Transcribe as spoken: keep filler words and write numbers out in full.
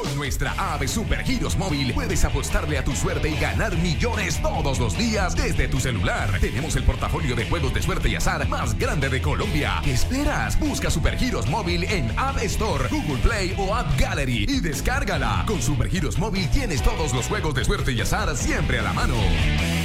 Con nuestra app Supergiros Móvil puedes apostarle a tu suerte y ganar millones todos los días desde tu celular. Tenemos el portafolio de juegos de suerte y azar más grande de Colombia. ¿Qué esperas? Busca Supergiros Móvil en App Store, Google Play o App Gallery y descárgala. Con Supergiros Móvil tienes todos los juegos de suerte y azar siempre a la mano.